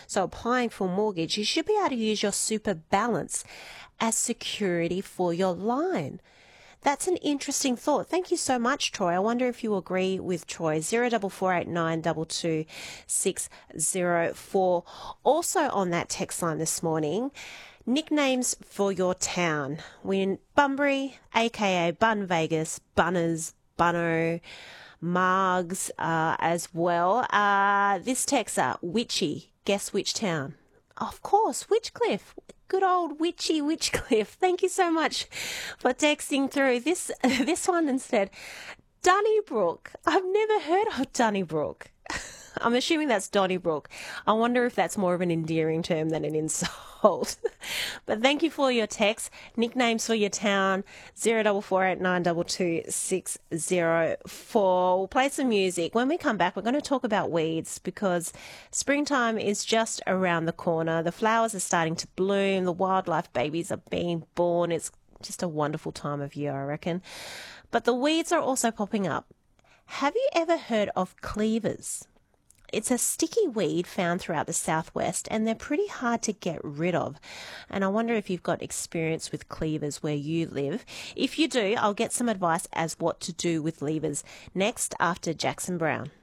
So applying for a mortgage, you should be able to use your super balance as security for your line. That's an interesting thought. Thank you so much, Troy. I wonder if you agree with Troy. 0448922604. Also on that text line this morning, nicknames for your town. We're in Bunbury, aka Bun Vegas, Bunners, Bunno, Margs as well. This texter, Witchy. Guess which town? Of course, Witchcliffe. Good old witchy Witchcliffe. Thank you so much for texting through. This one instead, Donnybrook. I've never heard of Donnybrook. I'm assuming that's Donnybrook. I wonder if that's more of an endearing term than an insult. But thank you for your text. Nicknames for your town, 0448922604. We'll play some music. When we come back, we're going to talk about weeds because springtime is just around the corner. The flowers are starting to bloom. The wildlife babies are being born. It's just a wonderful time of year, I reckon. But the weeds are also popping up. Have you ever heard of cleavers? It's a sticky weed found throughout the southwest and they're pretty hard to get rid of. And I wonder if you've got experience with cleavers where you live. If you do, I'll get some advice as what to do with levers next after Jackson Brown.